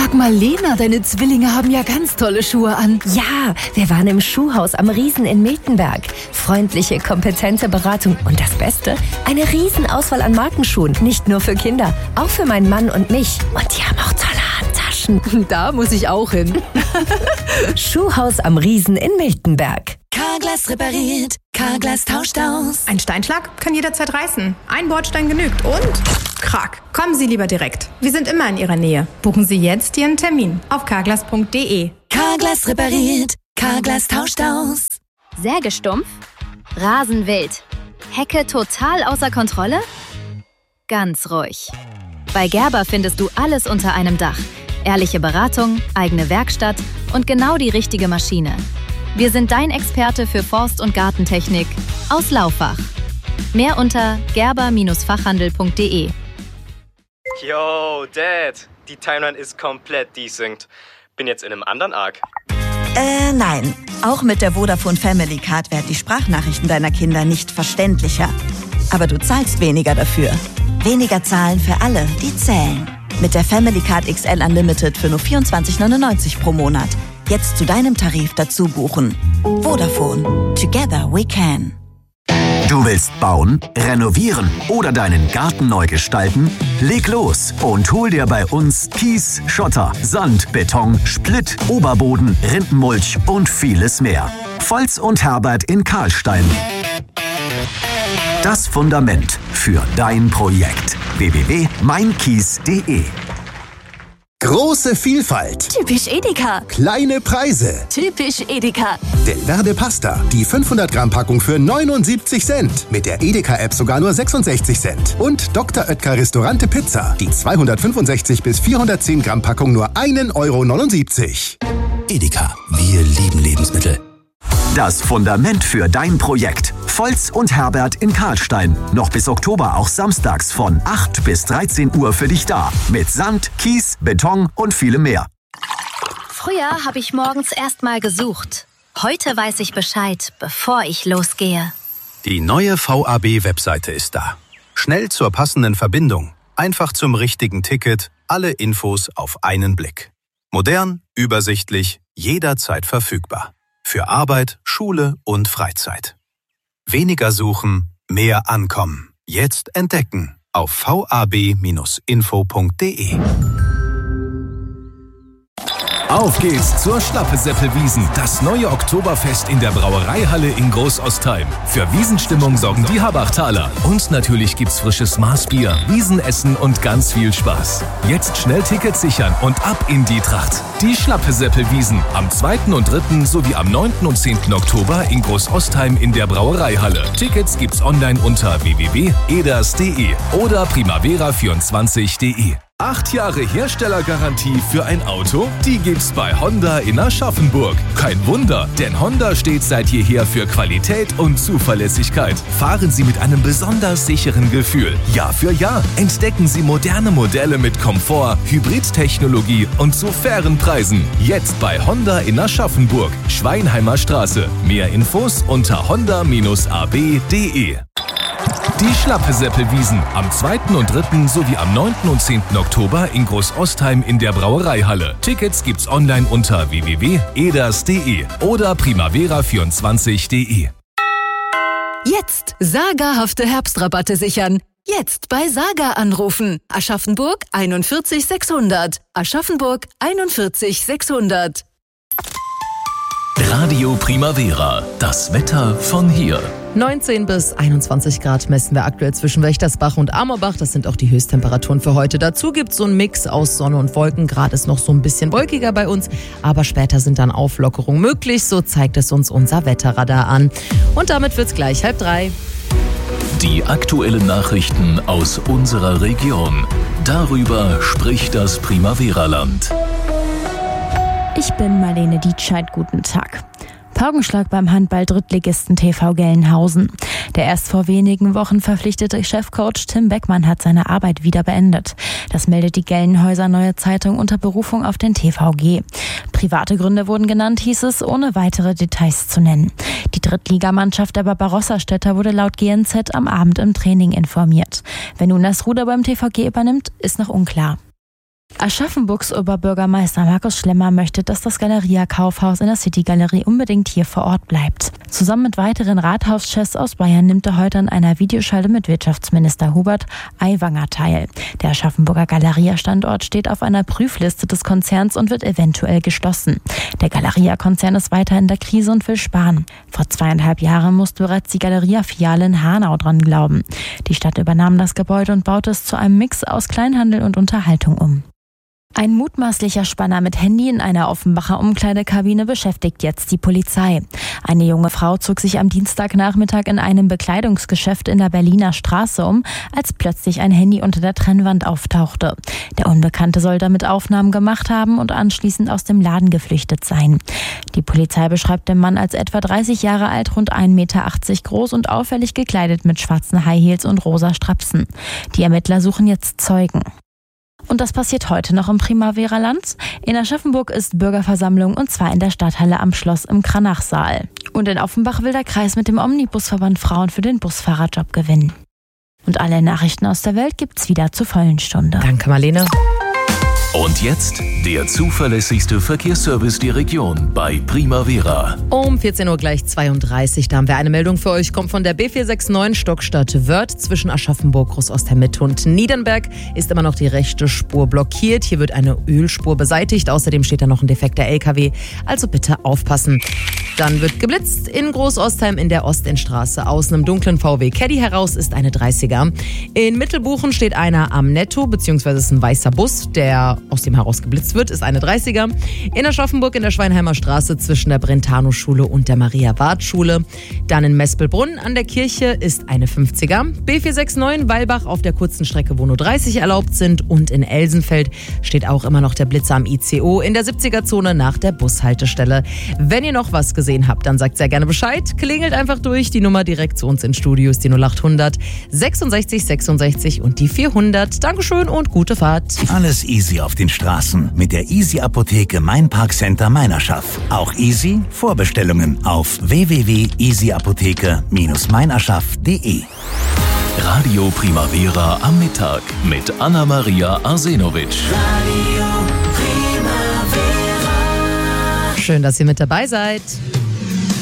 Sag mal, Lena, deine Zwillinge haben ja ganz tolle Schuhe an. Ja, wir waren im Schuhhaus am Riesen in Miltenberg. Freundliche, kompetente Beratung und das Beste, eine Riesenauswahl an Markenschuhen. Nicht nur für Kinder, auch für meinen Mann und mich. Und die haben auch tolle Handtaschen. Da muss ich auch hin. Schuhhaus am Riesen in Miltenberg. Carglass repariert, Carglass tauscht aus. Ein Steinschlag kann jederzeit reißen. Ein Bordstein genügt und Krack. Kommen Sie lieber direkt. Wir sind immer in Ihrer Nähe. Buchen Sie jetzt Ihren Termin auf carglass.de. Carglass repariert, Carglass tauscht aus. Sägestumpf? Rasenwild? Hecke total außer Kontrolle? Ganz ruhig. Bei Gerber findest du alles unter einem Dach. Ehrliche Beratung, eigene Werkstatt und genau die richtige Maschine. Wir sind dein Experte für Forst- und Gartentechnik aus Laufach. Mehr unter gerber-fachhandel.de. Yo, Dad, die Timeline ist komplett desynced. Bin jetzt in einem anderen Arc. Nein. Auch mit der Vodafone Family Card werden die Sprachnachrichten deiner Kinder nicht verständlicher. Aber du zahlst weniger dafür. Weniger zahlen für alle, die zählen. Mit der Family Card XL Unlimited für nur 24,99 pro Monat. Jetzt zu deinem Tarif dazu buchen. Vodafone. Together we can. Du willst bauen, renovieren oder deinen Garten neu gestalten? Leg los und hol dir bei uns Kies, Schotter, Sand, Beton, Splitt, Oberboden, Rindenmulch und vieles mehr. Volz und Herbert in Karlstein. Das Fundament für dein Projekt. www.meinkies.de. Große Vielfalt. Typisch Edeka. Kleine Preise. Typisch Edeka. Del Verde Pasta. Die 500 Gramm Packung für 79 Cent. Mit der Edeka-App sogar nur 66 Cent. Und Dr. Oetker Restaurante Pizza. Die 265 bis 410 Gramm Packung nur 1,79 €. Edeka. Wir lieben Lebensmittel. Das Fundament für dein Projekt. Volz und Herbert in Karlstein. Noch bis Oktober auch samstags von 8 bis 13 Uhr für dich da. Mit Sand, Kies, Beton und vielem mehr. Früher habe ich morgens erst mal gesucht. Heute weiß ich Bescheid, bevor ich losgehe. Die neue VAB-Webseite ist da. Schnell zur passenden Verbindung. Einfach zum richtigen Ticket. Alle Infos auf einen Blick. Modern, übersichtlich, jederzeit verfügbar. Für Arbeit, Schule und Freizeit. Weniger suchen, mehr ankommen. Jetzt entdecken auf vab-info.de. Auf geht's zur Schlappe-Seppel-Wiesn, das neue Oktoberfest in der Brauereihalle in Großostheim. Für Wiesenstimmung sorgen die Habachtaler. Und natürlich gibt's frisches Maßbier, Wiesenessen und ganz viel Spaß. Jetzt schnell Tickets sichern und ab in die Tracht. Die Schlappe-Seppel-Wiesn am 2. und 3. sowie am 9. und 10. Oktober in Großostheim in der Brauereihalle. Tickets gibt's online unter www.eders.de oder primavera24.de. 8 Jahre Herstellergarantie für ein Auto? Die gibt's bei Honda in Aschaffenburg. Kein Wunder, denn Honda steht seit jeher für Qualität und Zuverlässigkeit. Fahren Sie mit einem besonders sicheren Gefühl. Jahr für Jahr entdecken Sie moderne Modelle mit Komfort, Hybridtechnologie und zu fairen Preisen. Jetzt bei Honda in Aschaffenburg, Schweinheimer Straße. Mehr Infos unter honda-ab.de. Die Schlappe-Seppel-Wiesn am 2. und 3. sowie am 9. und 10. Oktober in Großostheim in der Brauereihalle. Tickets gibt's online unter www.eders.de oder primavera24.de. Jetzt sagerhafte Herbstrabatte sichern. Jetzt bei Saga anrufen. Aschaffenburg 41 600. Aschaffenburg 41 600. Radio Primavera, das Wetter von hier. 19 bis 21 Grad messen wir aktuell zwischen Wächtersbach und Amorbach. Das sind auch die Höchsttemperaturen für heute. Dazu gibt es so einen Mix aus Sonne und Wolken. Gerade ist noch so ein bisschen wolkiger bei uns, aber später sind dann Auflockerungen möglich. So zeigt es uns unser Wetterradar an. Und damit wird's gleich 2:30. Die aktuellen Nachrichten aus unserer Region. Darüber spricht das Primavera-Land. Ich bin Marlene Dietscheid, guten Tag. Paukenschlag beim Handball-Drittligisten TV Gelnhausen. Der erst vor wenigen Wochen verpflichtete Chefcoach Tim Beckmann hat seine Arbeit wieder beendet. Das meldet die Gelnhäuser Neue Zeitung unter Berufung auf den TVG. Private Gründe wurden genannt, hieß es, ohne weitere Details zu nennen. Die Drittligamannschaft der Barbarossa-Städter wurde laut GNZ am Abend im Training informiert. Wer nun das Ruder beim TVG übernimmt, ist noch unklar. Aschaffenburgs Oberbürgermeister Markus Schlemmer möchte, dass das Galeria-Kaufhaus in der City-Galerie unbedingt hier vor Ort bleibt. Zusammen mit weiteren Rathauschefs aus Bayern nimmt er heute an einer Videoschalte mit Wirtschaftsminister Hubert Aiwanger teil. Der Aschaffenburger Galeria-Standort steht auf einer Prüfliste des Konzerns und wird eventuell geschlossen. Der Galeria-Konzern ist weiter in der Krise und will sparen. Vor 2,5 Jahren musste bereits die Galeria-Filiale in Hanau dran glauben. Die Stadt übernahm das Gebäude und baute es zu einem Mix aus Kleinhandel und Unterhaltung um. Ein mutmaßlicher Spanner mit Handy in einer Offenbacher Umkleidekabine beschäftigt jetzt die Polizei. Eine junge Frau zog sich am Dienstagnachmittag in einem Bekleidungsgeschäft in der Berliner Straße um, als plötzlich ein Handy unter der Trennwand auftauchte. Der Unbekannte soll damit Aufnahmen gemacht haben und anschließend aus dem Laden geflüchtet sein. Die Polizei beschreibt den Mann als etwa 30 Jahre alt, rund 1,80 Meter groß und auffällig gekleidet mit schwarzen High Heels und rosa Strapsen. Die Ermittler suchen jetzt Zeugen. Und das passiert heute noch im Primavera-Land. In Aschaffenburg ist Bürgerversammlung und zwar in der Stadthalle am Schloss im Kranachsaal. Und in Offenbach will der Kreis mit dem Omnibusverband Frauen für den Busfahrerjob gewinnen. Und alle Nachrichten aus der Welt gibt's wieder zur vollen Stunde. Danke, Marlene. Und jetzt der zuverlässigste Verkehrsservice der Region bei Primavera. Um 14 Uhr gleich 32, da haben wir eine Meldung für euch. Kommt von der B469 Stockstadt Wörth zwischen Aschaffenburg, Großostheim-Mitte und Niedernberg. Ist immer noch die rechte Spur blockiert. Hier wird eine Ölspur beseitigt. Außerdem steht da noch ein defekter LKW. Also bitte aufpassen. Dann wird geblitzt in Großostheim in der Ostendstraße. Aus einem dunklen VW Caddy heraus ist eine 30er. In Mittelbuchen steht einer am Netto, beziehungsweise ist ein weißer Bus, der aus dem heraus geblitzt wird, ist eine 30er. In Aschaffenburg in der Schweinheimer Straße zwischen der Brentano-Schule und der Maria-Barth-Schule. Dann in Mespelbrunn an der Kirche ist eine 50er. B469 Weilbach auf der kurzen Strecke, wo nur 30 erlaubt sind. Und in Elsenfeld steht auch immer noch der Blitzer am ICO in der 70er-Zone nach der Bushaltestelle. Wenn ihr noch was gesehen habt, dann sagt sehr gerne Bescheid. Klingelt einfach durch. Die Nummer direkt zu uns ins Studio ist die 0800 66 66 und die 400. Dankeschön und gute Fahrt. Alles easy auf den Straßen mit der Easy Apotheke Main Park Center Meinerschaff. Auch easy Vorbestellungen auf www.easyapotheke-meinerschaff.de. Radio Primavera am Mittag mit Anna-Maria Arsenovic. Schön, dass ihr mit dabei seid.